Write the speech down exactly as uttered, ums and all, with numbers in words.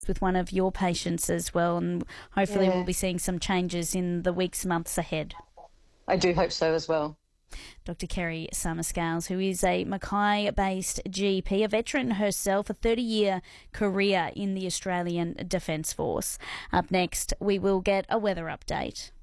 with one of your patients as well, and hopefully Yeah. we'll be seeing some changes in the weeks, months ahead. I do hope so as well. Doctor Kerry Summerscales, who is a Mackay-based G P, a veteran herself, a thirty-year career in the Australian Defence Force. Up next, we will get a weather update.